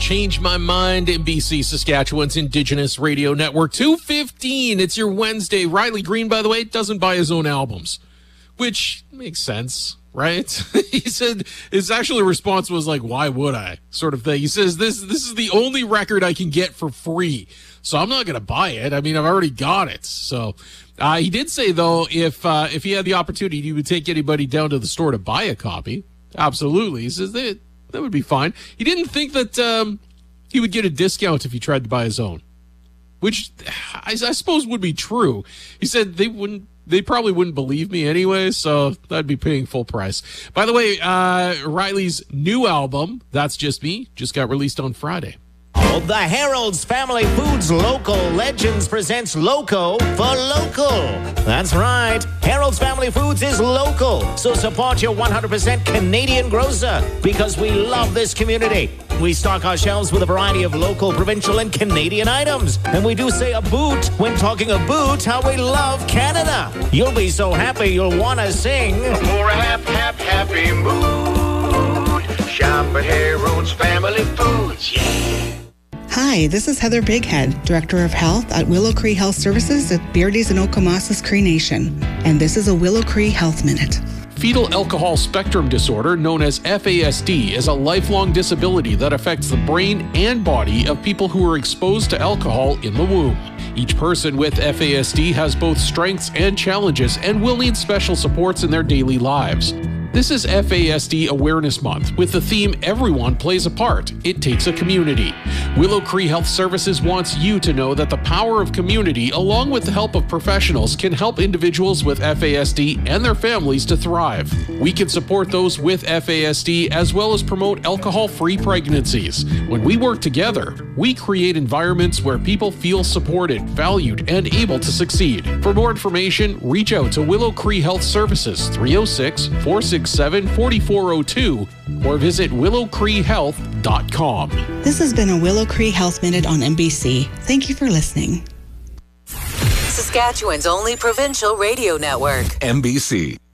Change My Mind, NBC Saskatchewan's Indigenous Radio Network. 2:15, it's your Wednesday. Riley Green, by the way, doesn't buy his own albums, which makes sense, right? He said his actual response was like, why would I? Sort of thing. He says, this is the only record I can get for free, so I'm not going to buy it. I mean, I've already got it. So he did say, though, if he had the opportunity, he would take anybody down to the store to buy a copy. Absolutely. He says that would be fine. He didn't think that he would get a discount if he tried to buy his own, which I suppose would be true. He said they probably wouldn't believe me anyway, so I'd be paying full price. By the way, Riley's new album, That's Just Me, just got released on Friday. The Harold's Family Foods Local Legends presents Loco for Local. That's right. Harold's Family Foods is local. So support your 100% Canadian grocer because we love this community. We stock our shelves with a variety of local, provincial, and Canadian items. And we do say a boot when talking about how we love Canada. You'll be so happy you'll want to sing. For a happy mood. Shop at Harold's Family Foods. Yeah. Hi, this is Heather Bighead, Director of Health at Willow Cree Health Services at Beardy's and Okamasas Cree Nation. And this is a Willow Cree Health Minute. Fetal alcohol spectrum disorder, known as FASD, is a lifelong disability that affects the brain and body of people who are exposed to alcohol in the womb. Each person with FASD has both strengths and challenges and will need special supports in their daily lives. This is FASD Awareness Month with the theme Everyone Plays a Part. It takes a community. Willow Cree Health Services wants you to know that the power of community, along with the help of professionals, can help individuals with FASD and their families to thrive. We can support those with FASD as well as promote alcohol-free pregnancies. When we work together, we create environments where people feel supported, valued, and able to succeed. For more information, reach out to Willow Cree Health Services 306-467-4402 or visit willowcreehealth.com. This has been a Willow Cree Health Minute on NBC. Thank you for listening. Saskatchewan's only provincial radio network. NBC.